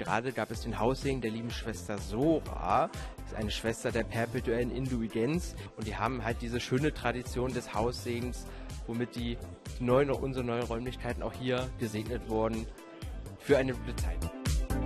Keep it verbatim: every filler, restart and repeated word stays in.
gerade gab es den Haussegen der lieben Schwester Sora. Das ist eine Schwester der perpetuellen Indulgenz. Und die haben halt diese schöne Tradition des Haussegens, womit die neuen, unsere neuen Räumlichkeiten auch hier gesegnet wurden für eine gute Zeit.